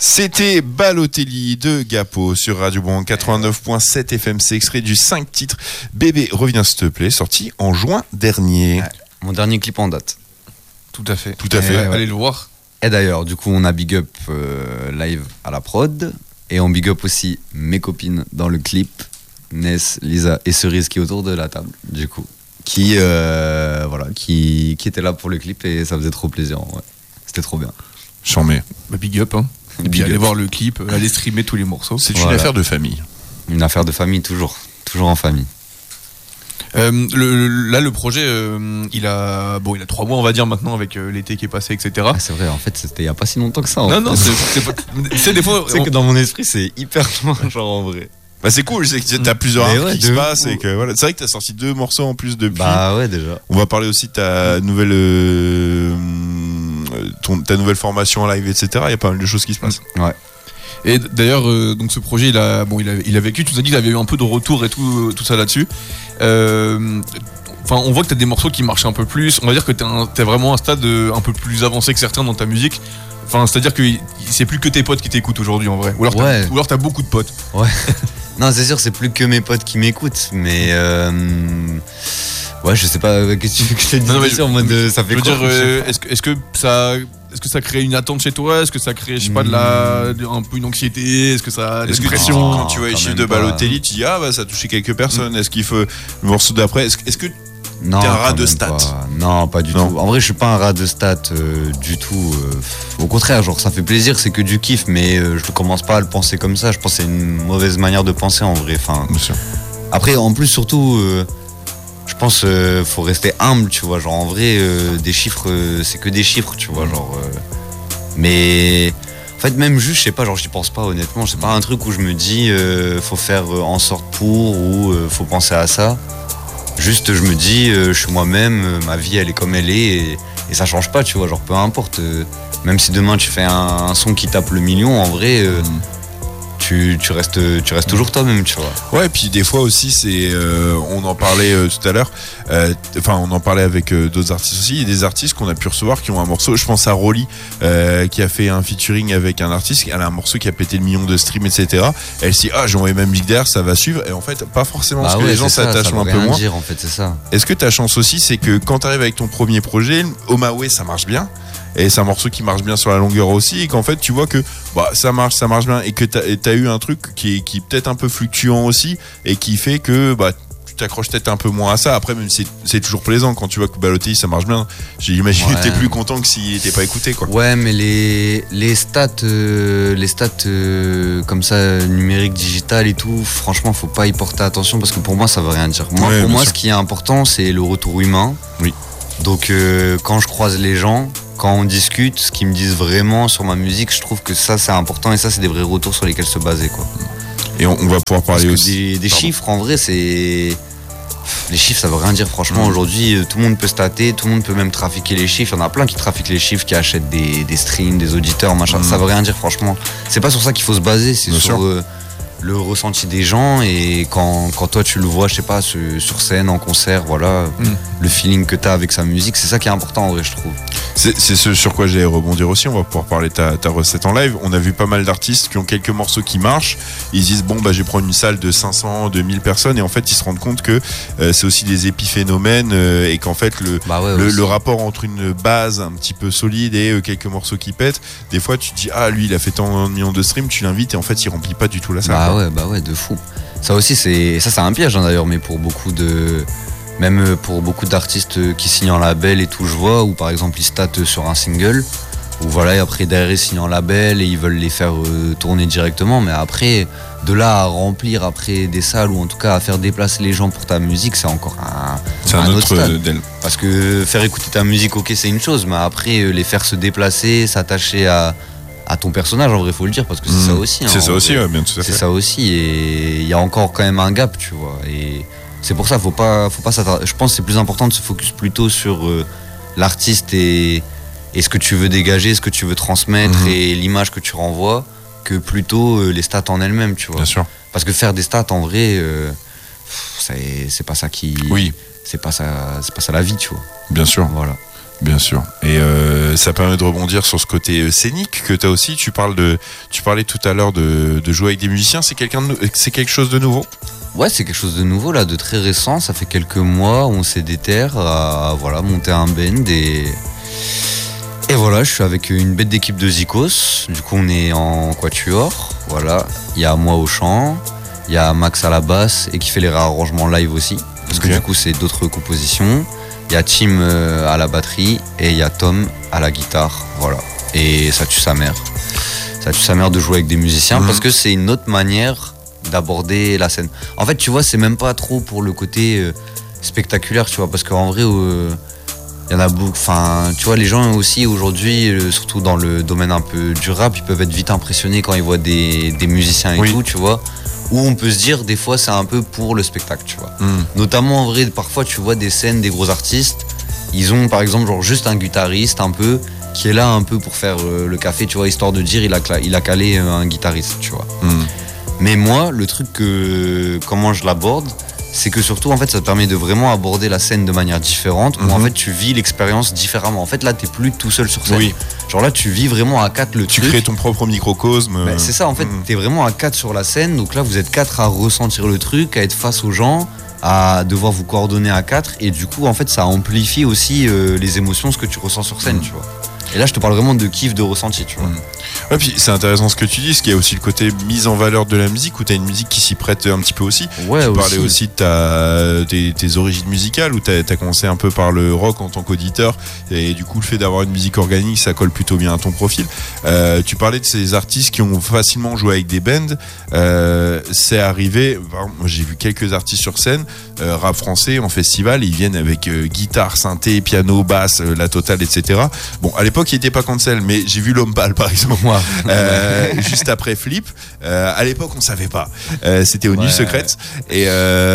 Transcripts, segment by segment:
C'était Balotelli de Gapo sur Radio Bande 89.7 FM. C'est extrait du 5 titres Bébé reviens s'il te plaît, sorti en juin dernier. Mon dernier clip en date. Tout à fait. Tout à fait. Allez le voir. Et d'ailleurs, du coup, on a big up live à la prod. Et on big up aussi mes copines dans le clip. Ness, Lisa et Cerise qui est autour de la table, du coup. Qui étaient là pour le clip et ça faisait trop plaisir. Ouais. C'était trop bien. Chambé. Big up. Hein. Et puis allez voir le clip, allez streamer tous les morceaux. C'est une affaire de famille. Une affaire de famille, toujours en famille. Le projet, il a 3 mois, on va dire maintenant, avec l'été qui est passé, etc. Ah, c'est vrai, en fait, c'était il n'y a pas si longtemps que ça. Non, c'est des fois. C'est que dans mon esprit, c'est hyper loin, genre en vrai. Bah c'est cool, c'est que t'as plusieurs arcs qui se passent et que voilà. C'est vrai que t'as sorti 2 morceaux en plus depuis. Bah ouais, déjà. On va parler aussi de ta nouvelle formation en live, etc. Il y a pas mal de choses qui se passent. Ouais. Et d'ailleurs, donc ce projet, il a vécu. Tu nous as dit qu'il avait eu un peu de retour et tout ça là-dessus. Enfin, on voit que t'as des morceaux qui marchent un peu plus. On va dire que t'es vraiment à un stade un peu plus avancé que certains dans ta musique. Enfin, c'est-à-dire que c'est plus que tes potes qui t'écoutent aujourd'hui en vrai. Ou alors t'as beaucoup de potes. Ouais. Non, c'est sûr, c'est plus que mes potes qui m'écoutent, mais ouais, je sais pas. Qu'est-ce que tu veux que je te dise en mode ça fait quoi? Je veux dire, est-ce que ça crée une attente chez toi? Est-ce que ça crée, je sais pas, un peu une anxiété? Est-ce que ça des pressions? Quand tu vois les chiffres de Balotelli, tu dis ça a touché quelques personnes. Est-ce qu'il faut le morceau d'après? Est-ce que non, t'es un rat de stats? Non, pas du tout. En vrai, je suis pas un rat de stats du tout. Au contraire, genre ça fait plaisir, c'est que du kiff, mais je ne commence pas à le penser comme ça. Je pense que c'est une mauvaise manière de penser en vrai. Enfin, bien sûr. Après, en plus, surtout, je pense faut rester humble, tu vois. Genre en vrai, des chiffres, c'est que des chiffres, tu vois. Genre, mais en fait, même juste, je sais pas, genre j'y pense pas honnêtement. C'est pas un truc où je me dis faut faire en sorte pour ou faut penser à ça. Juste, je me dis, je suis moi-même, ma vie elle est comme elle est et ça change pas, tu vois, genre peu importe. Même si demain tu fais un son qui tape le million, en vrai, tu restes toujours toi-même, tu vois. Ouais, et puis des fois aussi, on en parlait tout à l'heure, on en parlait avec d'autres artistes aussi. Il y a des artistes qu'on a pu recevoir qui ont un morceau. Je pense à Rolly qui a fait un featuring avec un artiste. Elle a un morceau qui a pété le million de streams, etc. Elle s'est dit, j'ai envoyé ma musique derrière, ça va suivre. Et en fait, pas forcément parce que les gens s'attachent un peu moins. Dire, en fait, c'est ça. Est-ce que ta chance aussi, c'est que quand tu arrives avec ton premier projet, Omawe, ça marche bien. Et c'est un morceau qui marche bien sur la longueur aussi, et qu'en fait tu vois que ça marche bien, et que t'as eu un truc qui est peut-être un peu fluctuant aussi, et qui fait que tu t'accroches peut-être un peu moins à ça. Après, même si c'est toujours plaisant quand tu vois que Balotelli ça marche bien, j'imagine que t'es plus content que s'il était pas écouté, quoi. Ouais, mais les stats comme ça, numérique, digital et tout, franchement faut pas y porter attention, parce que pour moi ça veut rien dire. Pour moi ce qui est important, c'est le retour humain. Oui. Donc quand je croise les gens, quand on discute, ce qu'ils me disent vraiment sur ma musique, je trouve que ça c'est important, et ça c'est des vrais retours sur lesquels se baser, quoi. Et on va pouvoir parler aussi des chiffres, en vrai, c'est... Les chiffres ça veut rien dire, franchement. Aujourd'hui tout le monde peut stater, tout le monde peut même trafiquer les chiffres. Il y en a plein qui trafiquent les chiffres, qui achètent des streams, des auditeurs, machin. Ça veut rien dire, franchement. C'est pas sur ça qu'il faut se baser, c'est sur le ressenti des gens, et quand toi tu le vois, je sais pas, sur scène, en concert, voilà, le feeling que t'as avec sa musique, c'est ça qui est important en vrai, je trouve. C'est ce sur quoi j'allais rebondir aussi. On va pouvoir parler de ta recette en live. On a vu pas mal d'artistes qui ont quelques morceaux qui marchent. Ils disent je vais prendre une salle de 500, de 1000 personnes, et en fait ils se rendent compte que c'est aussi des épiphénomènes, et qu'en fait le rapport entre une base un petit peu solide et quelques morceaux qui pètent, des fois tu te dis lui il a fait tant de millions de streams, tu l'invites et en fait il remplit pas du tout la salle. Bah ouais, de fou. Ça aussi c'est un piège d'ailleurs, mais pour beaucoup d'artistes qui signent en label et tout, je vois, ou par exemple ils statent sur un single, ou voilà, et après derrière ils signent en label et ils veulent les faire tourner directement, mais après de là à remplir après des salles, ou en tout cas à faire déplacer les gens pour ta musique, c'est encore un autre stade. Parce que faire écouter ta musique, ok, c'est une chose, mais après les faire se déplacer, s'attacher à ton personnage, en vrai, faut le dire, parce que c'est ça aussi. C'est ça aussi, bien tout à fait. C'est ça aussi, et il y a encore quand même un gap, tu vois. Et c'est pour ça, faut pas s'attarder. Je pense que c'est plus important de se focus plutôt sur l'artiste et ce que tu veux dégager, ce que tu veux transmettre, et l'image que tu renvoies, que plutôt les stats en elles-mêmes, tu vois. Bien sûr. Parce que faire des stats, en vrai, c'est pas ça qui... Oui. C'est pas ça la vie, tu vois. Bien sûr. Voilà. Bien sûr. Et ça permet de rebondir sur ce côté scénique que tu as aussi. Tu parlais tout à l'heure de jouer avec des musiciens. C'est quelque chose de nouveau? Ouais, c'est quelque chose de nouveau, là, de très récent. Ça fait quelques mois, on s'est déterre à monter un band et voilà, je suis avec une bête d'équipe de Zikos. Du coup, on est en quatuor. Voilà, il y a moi au chant, il y a Max à la basse et qui fait les réarrangements live aussi. Parce que du coup, c'est d'autres compositions. Il y a Tim à la batterie et il y a Tom à la guitare. Voilà. Et ça tue sa mère. Ça tue sa mère de jouer avec des musiciens parce que c'est une autre manière d'aborder la scène. En fait, tu vois, c'est même pas trop pour le côté spectaculaire, tu vois, parce qu'en vrai, il y en a beaucoup. Enfin, tu vois, les gens aussi aujourd'hui, surtout dans le domaine un peu du rap, ils peuvent être vite impressionnés quand ils voient des musiciens et tout, tu vois. Où on peut se dire, des fois, c'est un peu pour le spectacle, tu vois. Notamment, en vrai, parfois, tu vois des scènes, des gros artistes, ils ont, par exemple, genre juste un guitariste, un peu, qui est là un peu pour faire le café, tu vois, histoire de dire, il a calé un guitariste, tu vois. Mais moi, le truc comment je l'aborde, c'est que surtout, en fait, ça te permet de vraiment aborder la scène de manière différente, où en fait, tu vis l'expérience différemment. En fait, là, t'es plus tout seul sur scène. Oui. Genre là, tu vis vraiment à 4 le truc. Tu crées ton propre microcosme. C'est ça, en fait, t'es vraiment à 4 sur la scène. Donc là, vous êtes 4 à ressentir le truc, à être face aux gens, à devoir vous coordonner à 4. Et du coup, en fait, ça amplifie aussi les émotions, ce que tu ressens sur scène, tu vois. Et là, je te parle vraiment de kiff, de ressenti, tu vois. Ouais, puis c'est intéressant ce que tu dis, parce qu'il y a aussi le côté mise en valeur de la musique, où tu as une musique qui s'y prête un petit peu aussi. Ouais, tu parlais aussi de tes origines musicales, où tu as commencé un peu par le rock en tant qu'auditeur, et du coup, le fait d'avoir une musique organique, ça colle plutôt bien à ton profil. Tu parlais de ces artistes qui ont facilement joué avec des bands. C'est arrivé, moi j'ai vu quelques artistes sur scène, rap français, en festival, ils viennent avec guitare, synthé, piano, basse, la totale, etc. Bon, à l'époque, il n'était pas cancel, mais j'ai vu L'Homme Pâle, par exemple, juste après Flip. À l'époque, on savait pas. C'était aux Nuits Secrètes. Et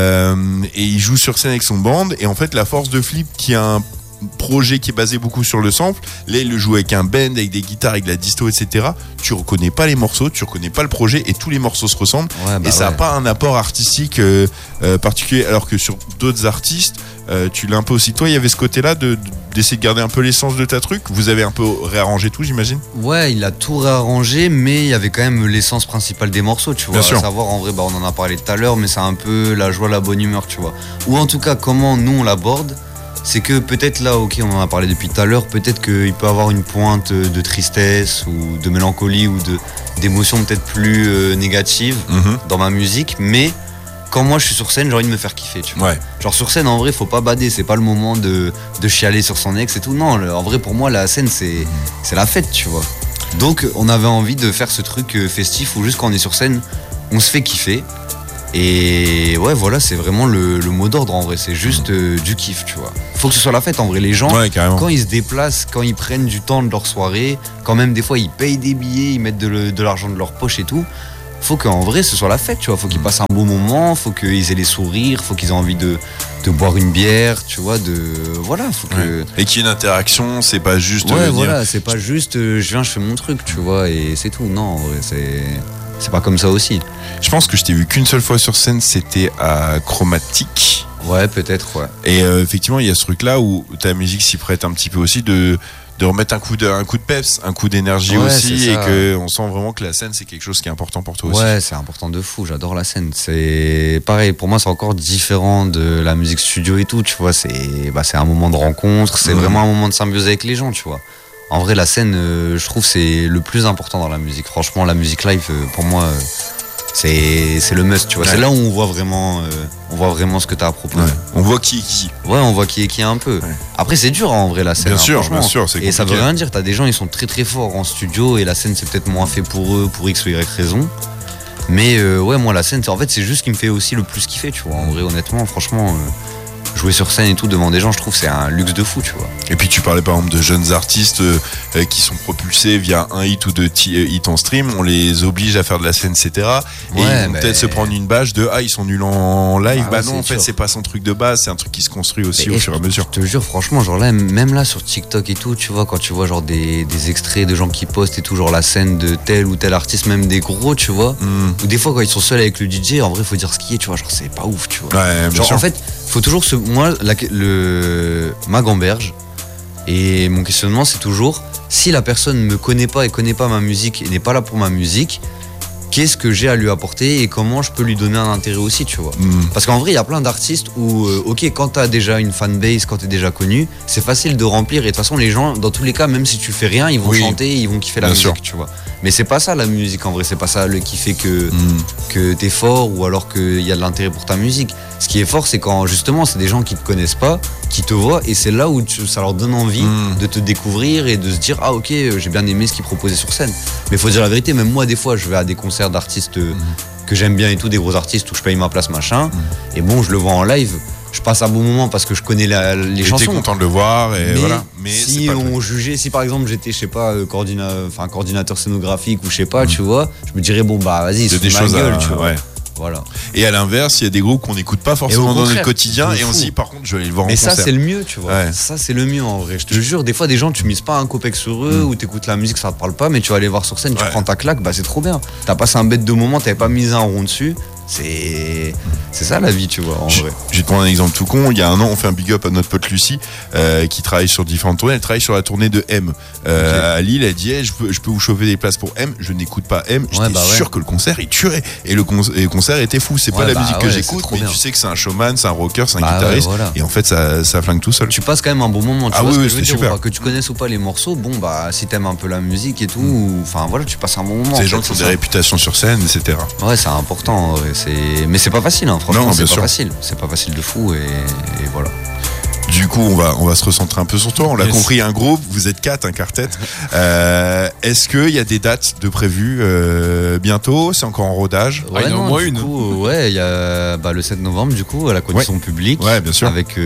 il joue sur scène avec son band. Et en fait, la force de Flip, qui a un projet qui est basé beaucoup sur le sample, là il le joue avec un band, avec des guitares, avec de la disto, etc. Tu reconnais pas les morceaux, tu reconnais pas le projet, et tous les morceaux se ressemblent, et ça a pas un apport artistique particulier, alors que sur d'autres artistes tu l'as un peu aussi. Toi, il y avait ce côté-là d'essayer de garder un peu l'essence de ta truc. Vous avez un peu réarrangé tout, j'imagine. Ouais, il a tout réarrangé, mais il y avait quand même l'essence principale des morceaux, tu vois. Bien sûr. À savoir, en vrai, on en a parlé tout à l'heure, mais c'est un peu la joie, la bonne humeur, tu vois. Ou en tout cas, comment nous on l'aborde. C'est que peut-être là, ok, on en a parlé depuis tout à l'heure, peut-être qu'il peut avoir une pointe de tristesse ou de mélancolie ou d'émotions peut-être plus négatives dans ma musique, mais quand moi je suis sur scène, j'ai envie de me faire kiffer, tu vois. Genre sur scène, en vrai, faut pas bader, c'est pas le moment de chialer sur son ex et tout. Non, en vrai, pour moi, la scène, c'est la fête, tu vois. Donc, on avait envie de faire ce truc festif où juste quand on est sur scène, on se fait kiffer. Et ouais, voilà, c'est vraiment le mot d'ordre en vrai, c'est juste du kiff, tu vois. Faut que ce soit la fête en vrai, les gens, quand ils se déplacent, quand ils prennent du temps de leur soirée, quand même des fois ils payent des billets, ils mettent de l'argent de leur poche et tout, faut qu'en vrai ce soit la fête, tu vois. Faut qu'ils passent un beau moment, faut qu'ils aient les sourires, faut qu'ils aient envie de boire une bière, tu vois, voilà, faut que... Et qu'il y ait une interaction, c'est pas juste... voilà, c'est pas juste je viens, je fais mon truc, tu vois, et c'est tout. Non, en vrai, c'est pas comme ça aussi. Je pense que je t'ai vu qu'une seule fois sur scène, c'était à Chromatique. Ouais, peut-être, ouais. Et effectivement, il y a ce truc-là où ta musique s'y prête un petit peu aussi de remettre un coup de peps, un coup d'énergie aussi, et que on sent vraiment que la scène, c'est quelque chose qui est important pour toi aussi. Ouais, c'est important de fou, j'adore la scène. C'est pareil, pour moi, c'est encore différent de la musique studio et tout, tu vois. C'est un moment de rencontre, c'est vraiment un moment de symbiose avec les gens, tu vois. En vrai, la scène, je trouve, c'est le plus important dans la musique. Franchement, la musique live, pour moi, c'est le must, tu vois. C'est là où on voit vraiment ce que t'as à proposer. On voit qui est qui. Ouais, on voit qui est qui un peu. Après, c'est dur, en vrai, la scène. Bien sûr, c'est compliqué. Et ça veut rien dire. T'as des gens, ils sont très très forts en studio, et la scène, c'est peut-être moins fait pour eux, pour X ou Y raison. Mais ouais, moi, la scène, en fait, c'est juste ce qui me fait aussi le plus kiffer, tu vois. En vrai, honnêtement, franchement... jouer sur scène et tout devant des gens, je trouve c'est un luxe de fou, tu vois. Et puis tu parlais par exemple de jeunes artistes qui sont propulsés via un hit ou deux hits en stream, on les oblige à faire de la scène, etc. Et ils vont peut-être se prendre une bâche de ils sont nuls en live. Non, en fait, c'est pas son truc de base, c'est un truc qui se construit aussi au fur et à mesure. Je te jure, franchement, genre là, même là sur TikTok et tout, tu vois, quand tu vois genre des extraits de gens qui postent et tout, genre la scène de tel ou tel artiste, même des gros, tu vois, ou des fois quand ils sont seuls avec le DJ, en vrai, faut dire ce qui est, tu vois, genre c'est pas ouf, tu vois. Ouais, genre en fait, faut toujours moi, ma gamberge, Et mon questionnement, c'est toujours, si la personne ne me connaît pas et connaît pas ma musique et n'est pas là pour ma musique, qu'est-ce que j'ai à lui apporter et comment je peux lui donner un intérêt aussi, tu vois. Parce qu'en vrai, il y a plein d'artistes où, ok, quand t'as déjà une fanbase, quand t'es déjà connu, c'est facile de remplir. Et de toute façon, les gens, dans tous les cas, même si tu fais rien, ils vont chanter, ils vont kiffer la musique, tu vois. Mais c'est pas ça la musique, en vrai. C'est pas ça le qui fait que t'es fort ou alors qu'il y a de l'intérêt pour ta musique. Ce qui est fort, c'est quand justement, c'est des gens qui te connaissent pas, qui te voient, et c'est là où ça leur donne envie de te découvrir et de se dire, ah ok, j'ai bien aimé ce qu'ils proposaient sur scène. Mais faut dire la vérité, même moi, des fois, je vais à des concerts d'artistes que j'aime bien et tout, des gros artistes où je paye ma place, machin, et bon, je le vois en live, je passe un bon moment parce que je connais les chansons. T'es content de le voir, et mais voilà. Mais si on jugeait, si par exemple j'étais, je sais pas, coordinateur scénographique ou je sais pas, tu vois, je me dirais, bon bah vas-y, c'est ma gueule, tu vois. Ouais. Voilà. Et à l'inverse, il y a des groupes qu'on n'écoute pas forcément dans notre quotidien et on se dit par contre je vais aller le voir en concert. Mais ça c'est le mieux, tu vois. Ouais. Ça c'est le mieux en vrai. Je te jure, des fois des gens tu mises pas un copec sur eux ou t'écoutes la musique, ça te parle pas, mais tu vas aller voir sur scène, tu prends ta claque, bah c'est trop bien. T'as passé un bête de moment, t'avais pas misé un rond dessus. C'est ça la vie, tu vois, en vrai. Je vais te prendre un exemple tout con. Il y a un an, on fait un big up à notre pote Lucie qui travaille sur différentes tournées. Elle travaille sur la tournée de M. À Lille, elle dit je peux vous chauffer des places pour M. Je n'écoute pas M. J'étais sûr que le concert il tuerait. Et le concert était fou. C'est pas la musique que j'écoute, mais tu sais que c'est un showman, c'est un rocker, c'est un guitariste. Voilà. Et en fait, ça flingue tout seul. Tu passes quand même un bon moment. Tu vois ce que je veux dire, super. Que tu connaisses ou pas les morceaux, bon bah si t'aimes un peu la musique et tout, enfin voilà, tu passes un bon moment. C'est des gens qui ont des réputations sur scène, etc. Ouais, c'est important. Mais c'est pas facile, hein, franchement, c'est pas facile. C'est pas facile de fou et voilà. Du coup, on va se recentrer un peu sur toi. On l'a compris, un groupe, vous êtes 4, un quartet. Est-ce qu'il y a des dates de prévues bientôt? C'est encore en rodage? Ouais, il y en a au moins une. Ouais, il y a le 7 novembre, du coup, à la condition publique. Ouais, bien sûr. Avec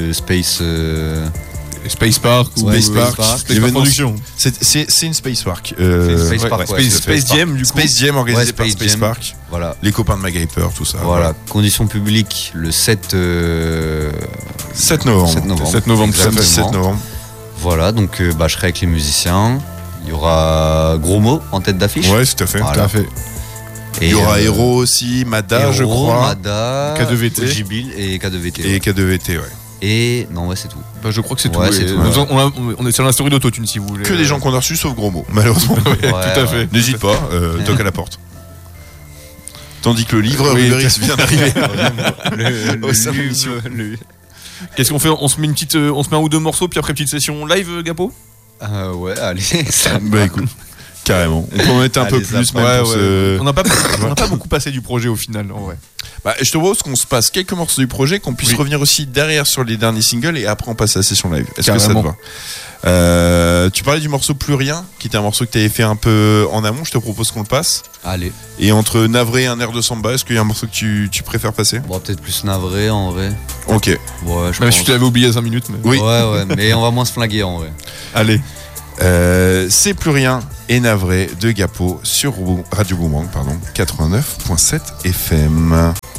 Space Park ou Space Park Production. C'est une Space Park. Space Jam, du coup. Space Jam organisé par Space Park. Voilà. Les copains de MacGyver, tout ça. Voilà. Conditions publiques le 7 novembre. 7 novembre, samedi 7 novembre. Voilà, donc je serai avec les musiciens. Il y aura Gros Mot en tête d'affiche. Ouais, tout à fait. Voilà. Tout à fait. Et il y aura Hero aussi, Mada, je crois. Mada, K2VT. Jibil et K2VT. Et K2VT, ouais. Et non, ouais, c'est tout. Je crois que c'est tout. On est sur la story d'Autotune si vous voulez. Que des gens qu'on a reçus sauf Gros Mot, malheureusement. Tout à fait. N'hésite pas, toque à la porte. Tandis que le livreur Uber Eats vient d'arriver. Qu'est-ce qu'on fait? On se met un ou deux morceaux puis après petite session live, Gapo? Ouais, allez. Bah écoute. Carrément. On peut en mettre un peu plus. On n'a pas beaucoup passé du projet au final, en vrai. Je te propose qu'on se passe quelques morceaux du projet, qu'on puisse revenir aussi derrière sur les derniers singles et après on passe à la session live. Est-ce que ça te va? Tu parlais du morceau Plus Rien, qui était un morceau que tu avais fait un peu en amont. Je te propose qu'on le passe. Allez. Et entre Navré et un air de samba, est-ce qu'il y a un morceau que tu préfères passer? Bon, peut-être plus Navré en vrai. Ok. Ouais, je te l'avais oublié à 5 minutes. Mais... Oui. Ouais, mais on va moins se flinguer en vrai. Allez. C'est Plus Rien et Navré de Gapo sur Radio Boomerang, 89.7 FM.